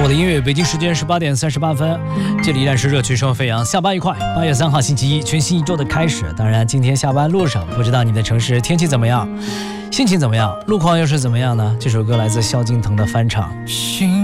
的音乐，北京时间18:38，这里依然是热曲声飞扬，下班愉快。8月3号星期一，全新一周的开始。当然，今天下班路上，不知道你们的城市天气怎么样，心情怎么样，路况又是怎么样呢？这首歌来自萧敬腾的翻唱。